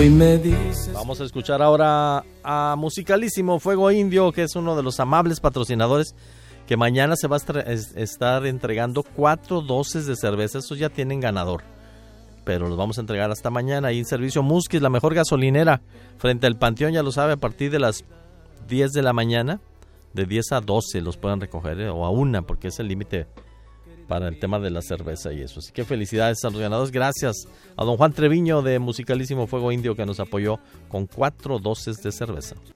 y me dices... Vamos a escuchar ahora a Musicalísimo Fuego Indio, que es uno de los amables patrocinadores, que mañana se va a estar entregando 4 dosis de cerveza. Estos ya tienen ganador, pero los vamos a entregar hasta mañana. Ahí en Servicio Musquis, la mejor gasolinera, frente al Panteón, ya lo sabe, a partir de las 10 de la mañana, de 10 a 12 los pueden recoger, o a 1, porque es el límite para el tema de la cerveza y eso. Así que felicidades a los ganadores. Gracias a don Juan Treviño de Musicalísimo Fuego Indio, que nos apoyó con 4 dosis de cerveza.